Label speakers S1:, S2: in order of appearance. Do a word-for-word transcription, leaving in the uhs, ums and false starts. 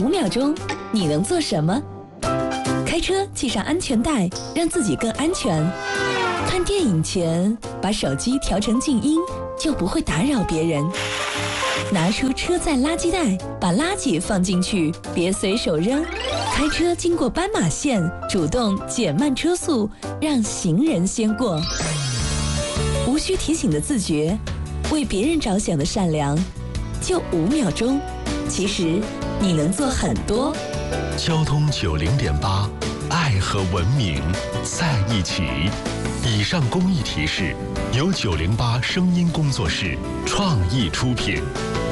S1: 秒钟，你能做什么？开车系上安全带，让自己更安全。看电影前，把手机调成静音，就不会打扰别人。拿出车载垃圾袋，把垃圾放进去，别随手扔。开车经过斑马线，主动减慢车速，让行人先过。无需提醒的自觉，为别人着想的善良，就五秒钟。其实你能做很多。
S2: 交通九零点八，爱和文明在一起。以上公益提示由九零八声音工作室创意出品。